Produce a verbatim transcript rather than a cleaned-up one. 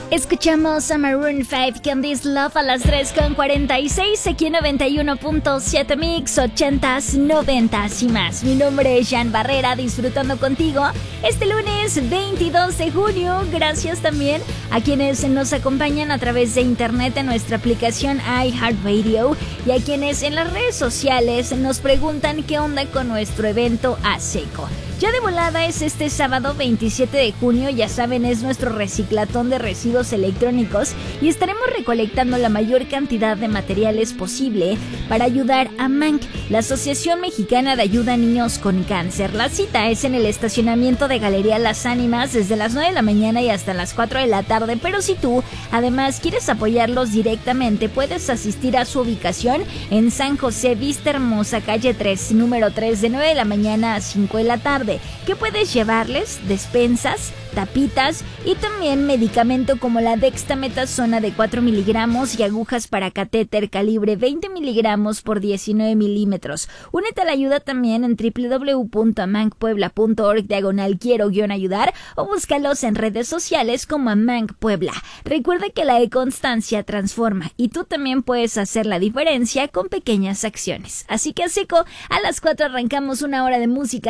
Escuchamos a Maroon cinco con This Love a las tres con cuarenta y seis, aquí en noventa y uno punto siete Mix, ochentas, noventas y más. Mi nombre es Jan Barrera, disfrutando contigo este lunes veintidós de junio. Gracias también a quienes nos acompañan a través de internet en nuestra aplicación iHeartRadio y a quienes en las redes sociales nos preguntan qué onda con nuestro evento A Seco. Ya de volada es este sábado veintisiete de junio, ya saben, es nuestro reciclatón de residuos electrónicos y estaremos recolectando la mayor cantidad de materiales posible para ayudar a MANC, la Asociación Mexicana de Ayuda a Niños con Cáncer. La cita es en el estacionamiento de Galería Las Ánimas desde las nueve de la mañana y hasta las cuatro de la tarde, pero si tú además quieres apoyarlos directamente, puedes asistir a su ubicación en San José, Vista Hermosa, calle tres, número tres, de nueve de la mañana a cinco de la tarde. ¿Qué puedes llevarles? Despensas, tapitas y también medicamento como la dextametasona de cuatro miligramos y agujas para catéter calibre veinte miligramos por diecinueve milímetros. Únete a la ayuda también en doble u doble u doble u punto amanc puebla punto org diagonal quiero guión ayudar o búscalos en redes sociales como Amanc Puebla. Recuerda que la e-constancia transforma y tú también puedes hacer la diferencia con pequeñas acciones. Así que a seco, a las cuatro arrancamos una hora de música